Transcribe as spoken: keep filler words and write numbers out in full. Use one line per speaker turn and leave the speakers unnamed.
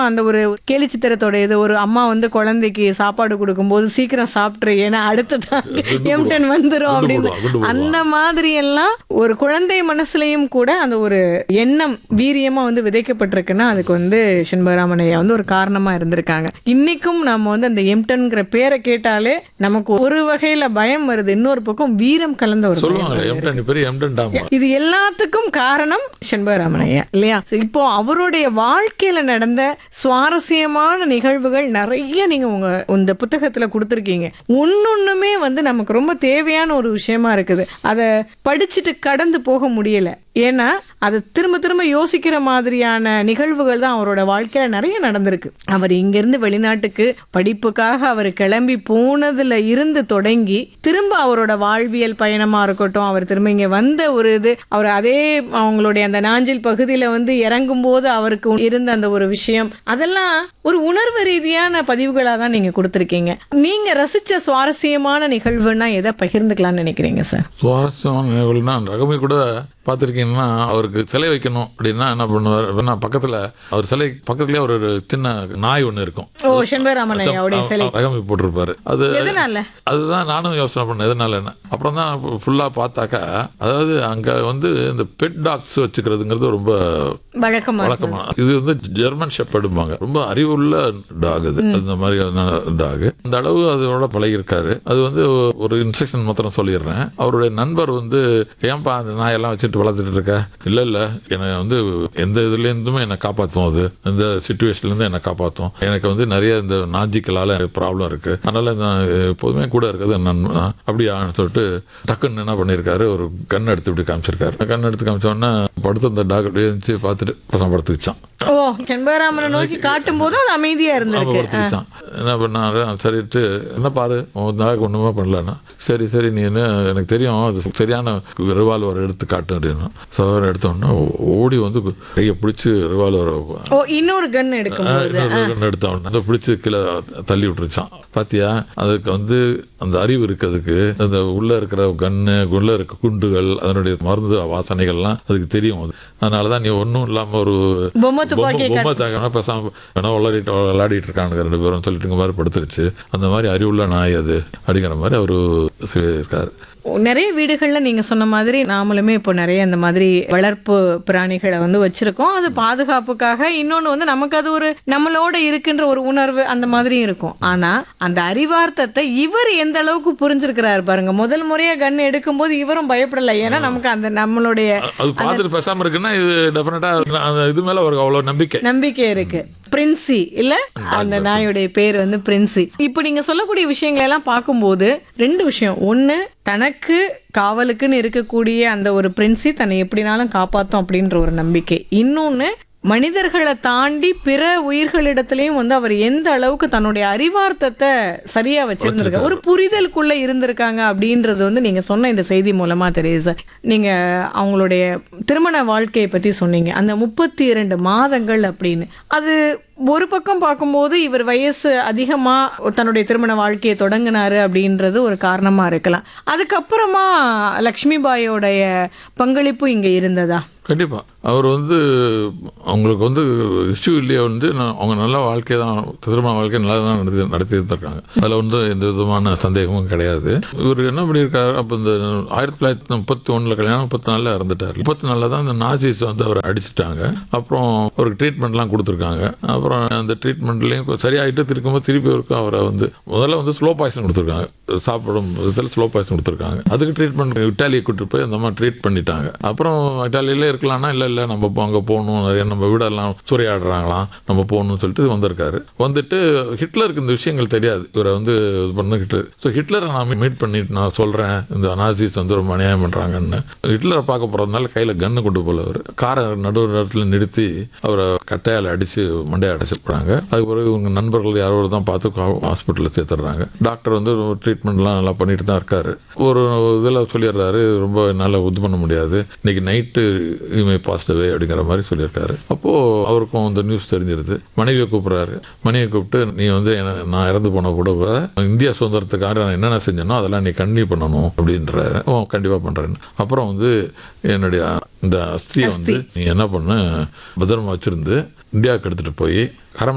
அந்த ஒரு கேலி சித்திரத்தோட இது ஒரு அம்மா வந்து குழந்தைக்கு சாப்பாடு கொடுக்கும்போது சீக்கிரம் சாப்பிட்ரு ஏன்னா அடுத்ததான் எம்டன் வந்துடும் அப்படின்னு அந்த மாதிரி எல்லாம் ஒரு குழந்தை மனசுலயும் கூட அந்த ஒரு எண்ணம் வீரியமா வந்து விதைக்கப்பட்டிருக்குன்னா அதுக்கு வந்து செண்பகராமன் வந்து ஒரு காரணமா இருந்திருக்காங்க. இன்னைக்கும் நம்ம வந்து அந்த எம்டன்ங்கிற பேரை கேட்டாலே நமக்கு ஒரு வகையில பயம் வருது, இன்னொரு பக்கம் வீரம் கலந்த ஒரு பயம். இது எல்லாத்துக்கும் காரணம் செண்பகராமன் ஐயா இல்லையா? இப்போ அவருடைய வாழ்க்கையில நடந்த சுவாரஸ்யமான நிகழ்வுகள் நிறைய நீங்க உங்க இந்த புத்தகத்துல கொடுத்துருக்கீங்க. ஒன்னொன்னுமே வந்து நமக்கு ரொம்ப தேவையான ஒரு விஷயமா இருக்குது. அதை படிச்சுட்டு கடந்து போக முடியல. ஏன்னா அதை திரும்ப திரும்ப யோசிக்கிற மாதிரியான நிகழ்வுகள் தான் அவரோட வாழ்க்கையில நிறைய நடந்திருக்கு. அவர் இங்கிருந்து வெளிநாட்டுக்கு படிப்புக்காக அவர் கிளம்பி போனதுல இருந்து தொடங்கி திரும்ப அவரோட வாழ்வியல் பயணமா இருக்கட்டும், அவர் திரும்ப இங்க வந்த ஒரு இது, அவர் அதே அவங்களுடைய அந்த நாஞ்சில் பகுதியில வந்து இறங்கும் போது அவருக்கு இருந்த அந்த ஒரு விஷயம், அதெல்லாம் ஒரு உணர்வு ரீதியான பதிவுகளா தான் நீங்க கொடுத்துருக்கீங்க. நீங்க ரசிச்ச சுவாரஸ்யமான நிகழ்வுன்னா எதை பகிர்ந்துக்கலாம்னு நினைக்கிறீங்க சார்?
சுவாரஸ்யமான நிகழ்வுனா ரகமே கூட பார்த்துருக்கீங்கன்னா, அவருக்கு சிலை வைக்கணும் அப்படின்னா என்ன பண்ணுவார், பக்கத்தில் அவர் சிலை பக்கத்துலேயே ஒரு சின்ன நாய் ஒன்று இருக்கும்.
ஓ, செண்பகராமன் ஐயாவுடைய சிலை
ரகமே போட்டிருப்பாரு. அது அதுதான் நானும் யோசனை பண்ணேன் எதனால என்ன. அப்புறம் தான் ஃபுல்லாக பார்த்தாக்கா, அதாவது அங்கே வந்து இந்த பெட் டாக்ஸ் வச்சுக்கிறதுங்கிறது ரொம்ப
வழக்கமா
வழக்கமான. இது வந்து ஜெர்மன் ஷெப்பர்டும்பாங்க, ரொம்ப அறிவுள்ள டாக். அது அந்த மாதிரி டாக் அந்த அளவு அதோட பழகிருக்காரு. அது வந்து ஒரு இன்ஸ்ட்ரக்ஷன் மாத்திரம் சொல்லிடுறேன். அவருடைய நண்பர் வந்து ஏன்பா அந்த நாயெல்லாம் வச்சுட்டு வளர்த்துட்டு இருக்க, இல்ல இல்ல என்னை வந்து எந்த இதுல இருந்துமே என்னை காப்பாற்றும், அது எந்த சிச்சுவேஷன்ல இருந்து என்னை காப்பாற்றும், எனக்கு வந்து நிறைய இந்த நாஜிக்கலால ப்ராப்ளம் இருக்கு, அதனால நான் எப்போதுமே கூட இருக்கிறது நண்பன் அப்படியா சொல்லிட்டு டக்குன்னு என்ன பண்ணிருக்காரு, ஒரு கண் எடுத்து இப்படி காமிச்சிருக்காரு. கண் எடுத்து காமிச்சோன்னா படுத்து அந்த டாக் அப்படியே இருந்துச்சு, பார்த்துட்டு பசங்க படுத்து வச்சான்.
ஓ, செண்பகராமனை நோக்கி காட்டும் போது அது அமைதியா இருந்திருக்கு.
என்ன பண்ணாரு, சரிட்டு என்ன பாரு நாளைக்கு ஒண்ணுமே பண்ணலன்னா, சரி சரி நீ என்ன எனக்கு தெரியும் அது சரியான ரிவால்வர் எடுத்து காட்டு அப்படின்னு. சோதனை எடுத்தோன்னா ஓடி வந்து கையை பிடிச்சி ரிவால்வர்
இன்னொரு கன் எடுக்கும்
கன் எடுத்தோன்னா பிடிச்சி கீழே தள்ளி விட்டுருச்சான். பாத்தியா, அதுக்கு வந்து அந்த அறிவு இருக்கு, அதுக்கு அந்த உள்ள இருக்கிற கன்னு உள்ள இருக்க குண்டுகள் அதனுடைய மருந்து வாசனைகள்லாம் அதுக்கு தெரியும். அது அதனாலதான் நீ ஒன்றும் இல்லாம ஒரு பொம்மை தாக்க பேசாம வேணா விளையாடிட்டு விளையாடிட்டு இருக்கானுங்க ரெண்டு பேரும் சொல்லிட்டு மாதிரி படுத்துருச்சு. அந்த மாதிரி அறிவுள்ள நாய் அது அப்படிங்கிற மாதிரி அவரு சொல்லியிருக்காரு.
நிறைய வீடுகள்ல நீங்க சொன்ன மாதிரி நாமளுமே இப்போ நிறைய இந்த மாதிரி வளர்ப்பு பிராணிகளை வந்து வச்சிருக்கோம். அது பாதுகாப்புக்காக, இன்னொன்னு வந்து நமக்கு அது ஒரு நம்மளோட இருக்குன்ற ஒரு உணர்வு அந்த மாதிரி இருக்கும். ஆனா அந்த அறிவார்த்தத்தை இவர் எந்த அளவுக்கு புரிஞ்சிருக்கிறாரு பாருங்க. முதல் முறையா கன் எடுக்கும் போது இவரும் பயப்படல, ஏன்னா நமக்கு அந்த நம்மளுடைய
பேசாம இருக்குன்னா இது டெஃபினட்டா இது மேல ஒரு அவ்வளவு நம்பிக்கை நம்பிக்கை
இருக்கு. பிரின்சி இல்ல அந்த நாயுடைய பேர் வந்து பிரின்சி. இப்ப நீங்க சொல்லக்கூடிய விஷயங்களை எல்லாம் பார்க்கும்போது ரெண்டு விஷயம். ஒண்ணு, தனக்கு காவலுக்குன்னு இருக்கக்கூடிய அந்த ஒரு பிரின்சி தன்னை எப்படினாலும் காப்பாத்தும் அப்படின்ற ஒரு நம்பிக்கை. இன்னொன்னு, மனிதர்களை தாண்டி பிற உயிர்களிடத்திலையும் வந்து அவர் எந்த அளவுக்கு தன்னுடைய அறிவார்த்தத்தை சரியா வச்சிருந்திருக்க ஒரு புரிதலுக்குள்ள இருந்திருக்காங்க அப்படின்றது வந்து நீங்க சொன்ன இந்த செய்தி மூலமா தெரியுது சார். நீங்க அவங்களுடைய திருமண வாழ்க்கையை பத்தி சொன்னீங்க, அந்த முப்பத்தி இரண்டு மாதங்கள் அப்படின்னு. அது ஒரு பக்கம் பார்க்கும்போது இவர் வயசு அதிகமா தன்னுடைய திருமண வாழ்க்கையை தொடங்கினாரு அப்படின்றது ஒரு காரணமா இருக்கலாம். அதுக்கப்புறமா லக்ஷ்மி பாயோடைய பங்களிப்பு இங்க இருந்ததா?
கண்டிப்பா. அவர் வந்து அவங்களுக்கு வந்து இஷ்யூ இல்லையே, வந்து அவங்க நல்ல வாழ்க்கை தான், திருமண வாழ்க்கை நல்லா தான் நடத்தி நடத்தி இருந்திருக்காங்க. அதில் வந்து எந்த விதமான சந்தேகமும் கிடையாது. இவர் என்ன பண்ணியிருக்காரு, அப்போ இந்த ஆயிரத்தி தொள்ளாயிரத்தி முப்பத்தி ஒன்றில் கல்யாணம் முப்பத்தி நாலில் இறந்துட்டார். முப்பத்தி நாலில் தான் இந்த நாசிஸ் வந்து அவரை அடிச்சுட்டாங்க. அப்புறம் அவருக்கு ட்ரீட்மெண்ட்லாம் கொடுத்துருக்காங்க. அப்புறம் அந்த ட்ரீட்மெண்ட்லேயும் சரியாயிட்டு திருக்கும்போது திருப்பி இருக்கும் அவரை வந்து முதல்ல வந்து ஸ்லோ பாய்சன் கொடுத்துருக்காங்க, சாப்பிடும் விதத்தில் ஸ்லோ பாய்சன் கொடுத்துருக்காங்க. அதுக்கு ட்ரீட்மெண்ட் இட்டாலியை கூட்டு போய் அந்த மாதிரி ட்ரீட் பண்ணிட்டாங்க. அப்புறம் இட்டாலியிலே இருக்கலாம்னா இல்லை இல்லை நம்ம அங்கே போகணும், நிறைய நம்ம வீடெல்லாம் சூறையாடுறாங்களாம், நம்ம போகணும்னு சொல்லிட்டு வந்திருக்காரு. வந்துட்டு ஹிட்லருக்கு இந்த விஷயங்கள் தெரியாது, இவரை வந்து இது பண்ண ஹிட்லர். ஸோ ஹிட்லரை நான் மீட் பண்ணிட்டு நான் சொல்கிறேன் இந்த நாசிஸ் வந்து ரொம்ப அநியாயம் பண்ணுறாங்கன்னு. ஹிட்லரை பார்க்க போகிறதுனால கையில் கன்று கொண்டு போல அவர் காரை நடுவு நேரத்தில் நிறுத்தி அவரை கட்டையால் அடித்து மண்டையை அடைச்சி போகிறாங்க. அதுக்கு பிறகு இவங்க நண்பர்கள் யாரோ தான் பார்த்து ஹாஸ்பிட்டலில் சேர்த்துடுறாங்க. டாக்டர் வந்து ட்ரீட்மெண்ட்லாம் நல்லா பண்ணிட்டு தான் இருக்காரு. ஒரு இதில் சொல்லிடுறாரு, ரொம்ப என்னால் இது பண்ண முடியாது, இன்னைக்கு நைட்டு யூ பாசிட்டிவே அப்படிங்கிற மாதிரி சொல்லியிருக்காரு. அப்போ அவருக்கும் இந்த நியூஸ் தெரிஞ்சிருது. மனைவியை கூப்பிடுறாரு. மனைவியை கூப்பிட்டு நீ வந்து நான் இறந்து போன கூட இந்தியா சுதந்திரத்துக்காக நான் என்னென்ன செஞ்சேனோ அதெல்லாம் நீ கண்டினியூ பண்ணணும் அப்படின்றாரு. ஓ கண்டிப்பா பண்றேன்னு. அப்புறம் வந்து என்னுடைய இந்த அஸ்தியை வந்து நீ என்ன பண்ண பத்திரமா வச்சிருந்து இந்தியாவுக்கு எடுத்துட்டு போய்